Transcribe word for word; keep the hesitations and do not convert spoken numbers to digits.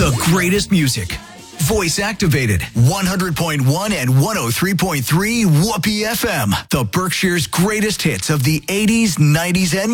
The greatest music. Voice activated. one hundred point one and one oh three point three Whoopee F M. The Berkshire's greatest hits of the eighties, nineties, and